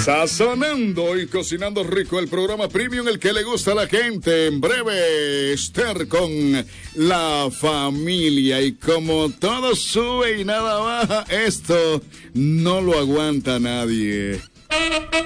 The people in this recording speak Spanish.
Sazonando y cocinando rico, el programa premium, el que le gusta a la gente. En breve, Esther con la familia. Y como todo sube y nada baja, esto no lo aguanta nadie.